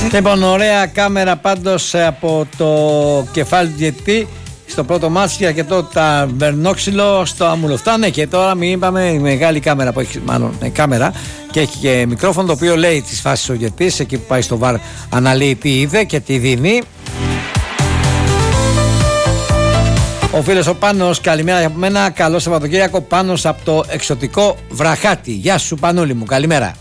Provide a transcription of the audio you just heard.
Λοιπόν, ωραία κάμερα πάντως από το κεφάλι του διαιτητή στο πρώτο μάτς και αρκετό ταβερνόξυλο στο Αμουλοφτά. Ναι, και τώρα μην είπαμε η μεγάλη κάμερα που έχει, μάλλον κάμερα και έχει και μικρόφωνο το οποίο λέει τις φάσεις ο διαιτητής. Εκεί που πάει στο βαρ αναλύει τι είδε και τι δίνει. Ο φίλος ο Πάνος, καλημέρα από μένα. Καλό Σαββατοκύριακο, Πάνος από το εξωτικό Βραχάτι. Γεια σου Πανούλη μου, καλημέρα.